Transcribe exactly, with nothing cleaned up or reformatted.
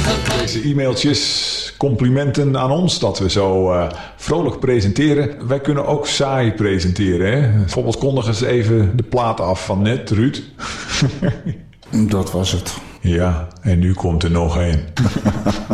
Deze e-mailtjes, complimenten aan ons dat we zo uh, vrolijk presenteren. Wij kunnen ook saai presenteren. Hè? Bijvoorbeeld kondig eens even de plaat af van net, Ruud. Dat was het. Ja, en nu komt er nog één.